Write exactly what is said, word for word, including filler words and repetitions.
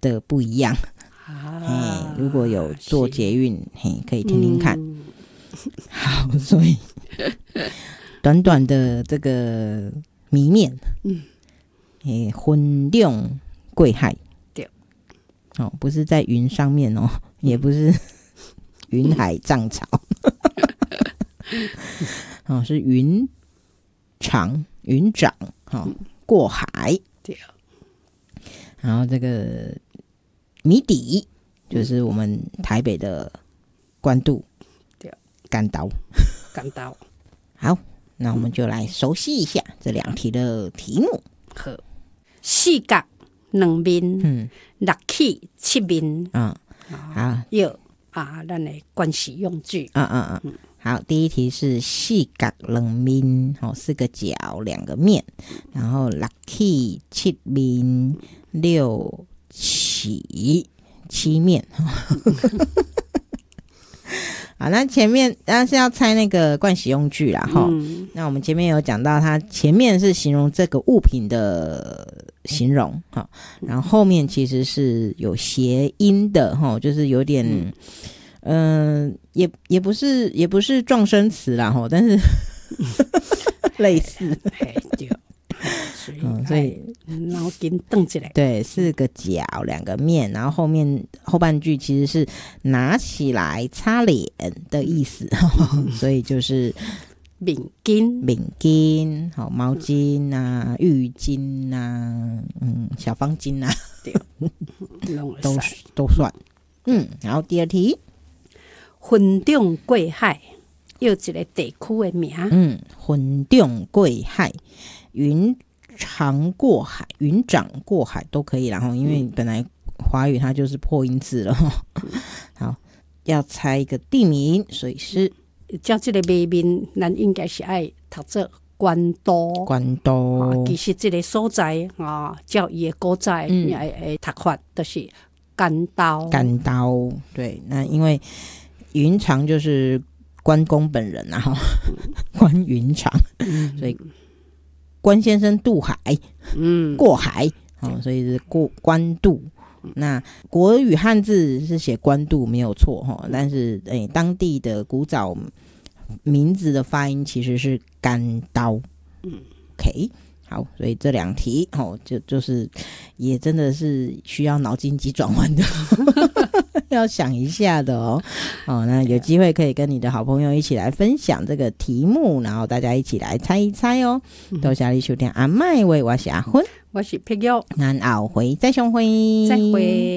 的不一样啊。如果有坐捷运，嘿，可以听听看。嗯、好，所以短短的这个谜面，嗯，诶，云中贵海，对，哦，不是在云上面哦，也不是云海涨潮，哦，是云长云涨，哦，过海，对。然后这个谜底就是我们台北的关渡，对，干刀，干刀。好，那我们就来熟悉一下这两题的题目。好， 四角两面，嗯，六起七面， 嗯，好， 有啊，咱的关系用句， 嗯嗯嗯。好，第一题是四角两面，哦，四个角两个面，然后六起七面，六起七面。好，那前面当然是要猜那个惯习用句啦，哈、嗯。那我们前面有讲到，它前面是形容这个物品的形容，哈，然后后面其实是有谐音的，哈，就是有点。嗯嗯、呃，也也不是也不是撞声词啦，吼，但是类似， 嗯，所以脑筋动起来， 对，四个角两个面，然后后面后半句其实是拿起来擦脸的意思，嗯、所以就是面巾、 面巾，好，毛巾啊、浴巾啊、嗯，小方巾啊，对，都都算。嗯，然后第二题。 云中过海，有一个地区的名。 嗯，云中过海，云长过海，云涨过海都可以，然后因为本来华语它就是破音字了。嗯、好，要猜一个地名，所以是叫这个地名，咱应该是爱读做关渡。 关渡、 啊，其实这个所在啊，叫伊的古仔，嗯，诶，读法就是干刀。 干刀，对，那因为。云长就是关公本人啊，关云长，嗯、所以关先生渡海，嗯，过海，哦，所以是过关渡。那国语汉字是写关渡没有错哈，但是诶、欸，当地的古早名字的发音其实是干刀。嗯 ，OK， 好，所以这两题哦，就就是也真的是需要脑筋急转弯的。要想一下的哦，哦，那有机会可以跟你的好朋友一起来分享这个题目，然后大家一起来猜一猜哦。多谢你收听阿麦喂，我是阿芬， 我是碧玉， 咱后回再相会， 再会。